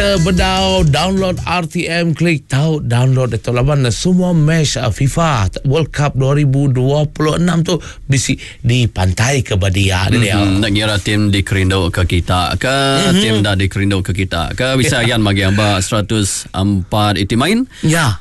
Berdau download RTM, klik tahu download itu lawan semua match FIFA World Cup 2026 tu bisi di pantai ke Badia dia. Nak kira tim di Kerindo ke kita ke tim dah di Kerindo ke kita ke bisa yan bagi hamba 104 iti main. Ya.